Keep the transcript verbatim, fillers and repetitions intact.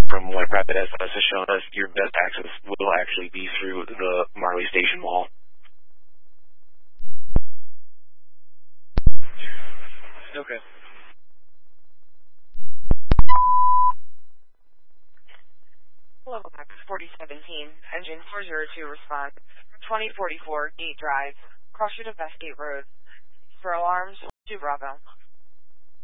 from what Rapid S S has shown us, your best access will actually be through the Marley Station Mall. Okay. Hello, Max forty seventeen, engine four zero two, respond. twenty forty-four, Gate Drive, cross street of Westgate Road. For alarms, to Bravo.